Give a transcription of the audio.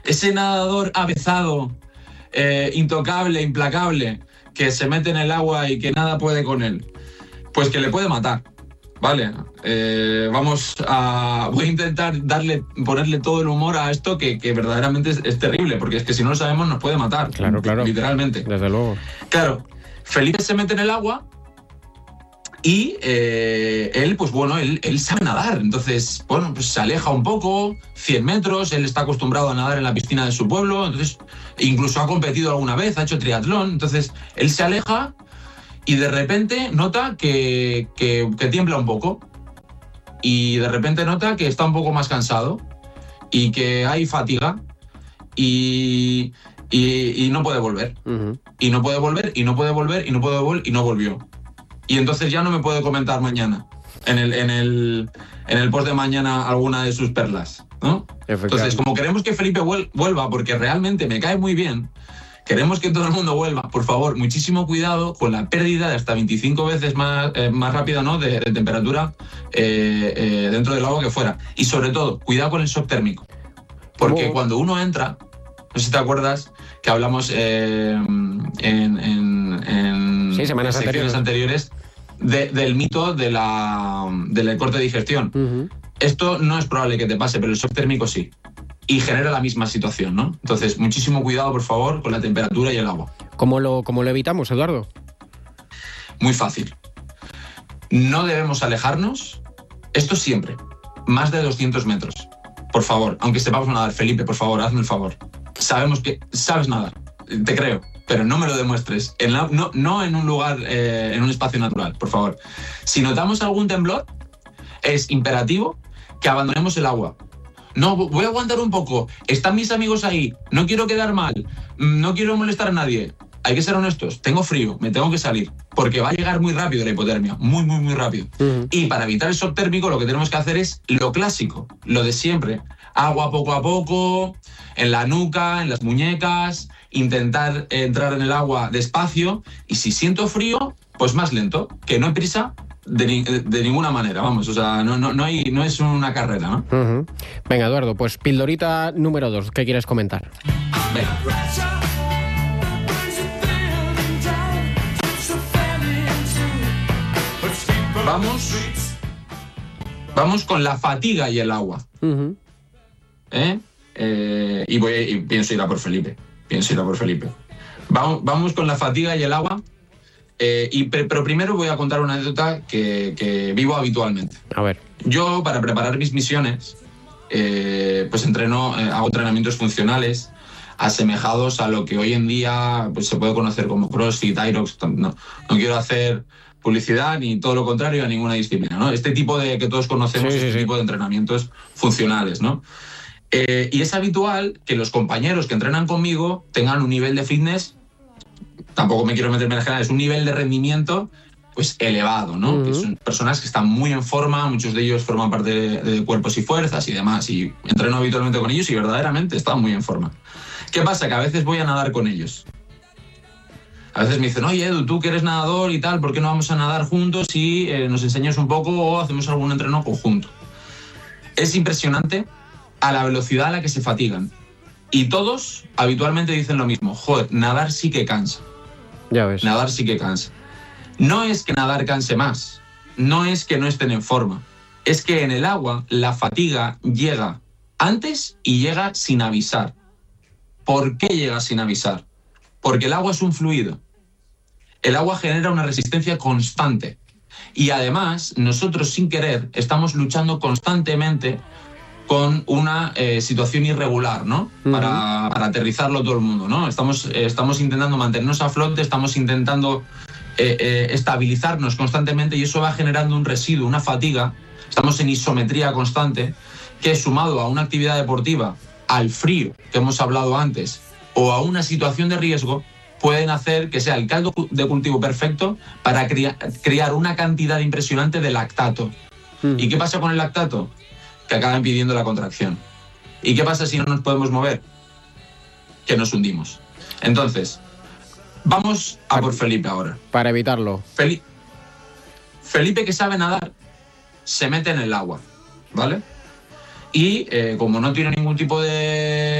ese nadador avezado, intocable, implacable, que se mete en el agua y que nada puede con él, pues que le puede matar. Vale, voy a intentar ponerle todo el humor a esto que verdaderamente es terrible, porque es que si no lo sabemos nos puede matar. Claro. Literalmente. Desde luego. Claro, Felipe se mete en el agua y él, pues bueno, él sabe nadar. Entonces, bueno, pues se aleja un poco, 100 metros, él está acostumbrado a nadar en la piscina de su pueblo, entonces incluso ha competido alguna vez, ha hecho triatlón, entonces él se aleja y de repente nota que tiembla un poco y de repente nota que está un poco más cansado y que hay fatiga y no puede volver. Uh-huh. Y no puede volver, y no puede volver, y no puede volver, y no volvió. Y entonces ya no me puede comentar mañana, en el post de mañana, alguna de sus perlas, ¿no? Entonces, como queremos que Felipe vuelva, porque realmente me cae muy bien, queremos que todo el mundo vuelva, por favor, muchísimo cuidado con la pérdida de hasta 25 veces más rápida, ¿no?, de temperatura dentro del agua que fuera. Y sobre todo, cuidado con el shock térmico. Porque cuando uno entra, no sé si te acuerdas que hablamos en semanas anteriores del mito del corte de digestión. Uh-huh. Esto no es probable que te pase, pero el shock térmico sí. Y genera la misma situación, ¿no? Entonces, muchísimo cuidado, por favor, con la temperatura y el agua. ¿Cómo lo evitamos, Eduardo? Muy fácil. No debemos alejarnos, esto siempre, más de 200 metros. Por favor, aunque sepamos nadar. Felipe, por favor, hazme el favor. Sabemos que sabes nadar, te creo, pero no me lo demuestres. No en un lugar, en un espacio natural, por favor. Si notamos algún temblor, es imperativo que abandonemos el agua. No, voy a aguantar un poco. Están mis amigos ahí. No quiero quedar mal. No quiero molestar a nadie. Hay que ser honestos. Tengo frío. Me tengo que salir. Porque va a llegar muy rápido la hipotermia. Muy, muy, muy rápido. Uh-huh. Y para evitar el shock térmico, lo que tenemos que hacer es lo clásico. Lo de siempre. Agua poco a poco, en la nuca, en las muñecas. Intentar entrar en el agua despacio. Y si siento frío, pues más lento. Que no hay prisa. De ninguna manera, vamos, o sea, no es una carrera, ¿no? Uh-huh. Venga, Eduardo, pues pildorita número 2, ¿qué quieres comentar? Venga. Vamos con la fatiga y el agua. Uh-huh. Y pienso ir a por Felipe. Vamos con la fatiga y el agua. Pero primero voy a contar una anécdota que vivo habitualmente. A ver. Yo, para preparar mis misiones, pues hago entrenamientos funcionales asemejados a lo que hoy en día pues, se puede conocer como CrossFit, Aerox. No quiero hacer publicidad ni todo lo contrario a ninguna disciplina, ¿no? Este tipo de que todos conocemos, tipo de entrenamientos funcionales, ¿no? Y es habitual que los compañeros que entrenan conmigo tengan un nivel de fitness. Tampoco me quiero meterme en general, es un nivel de rendimiento pues elevado, ¿no? Uh-huh. Que son personas que están muy en forma, muchos de ellos forman parte de Cuerpos y Fuerzas y demás, y entreno habitualmente con ellos y verdaderamente están muy en forma. ¿Qué pasa? Que a veces voy a nadar con ellos. A veces me dicen, oye Edu, tú que eres nadador y tal, ¿por qué no vamos a nadar juntos y nos enseñas un poco o hacemos algún entreno conjunto? Es impresionante a la velocidad a la que se fatigan. Y todos habitualmente dicen lo mismo, joder, nadar sí que cansa. Ya ves. Nadar sí que cansa. No es que nadar canse más, no es que no estén en forma, es que en el agua la fatiga llega antes y llega sin avisar. ¿Por qué llega sin avisar? Porque el agua es un fluido. El agua genera una resistencia constante. Y además, nosotros sin querer estamos luchando constantemente con una situación irregular, ¿no? Uh-huh. Para aterrizarlo todo el mundo, ¿no? Estamos intentando mantenernos a flote, estamos intentando estabilizarnos constantemente y eso va generando un residuo, una fatiga. Estamos en isometría constante que, sumado a una actividad deportiva, al frío que hemos hablado antes o a una situación de riesgo, pueden hacer que sea el caldo de cultivo perfecto para crear una cantidad impresionante de lactato. Uh-huh. ¿Y qué pasa con el lactato? Que acaban pidiendo la contracción. ¿Y qué pasa si no nos podemos mover? Que nos hundimos. Entonces, vamos a por Felipe ahora. Para evitarlo. Felipe, que sabe nadar, se mete en el agua, ¿vale? Y como no tiene ningún tipo de